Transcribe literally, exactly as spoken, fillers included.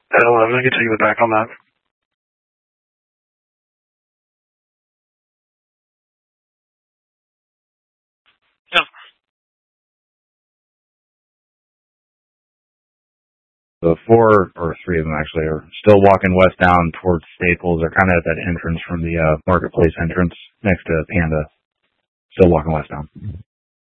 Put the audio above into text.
At eleven, I can take the back on that. Yep. The four, or three of them actually, are still walking west down towards Staples. They're kind of at that entrance from the uh, marketplace entrance next to Panda. Still walking west down.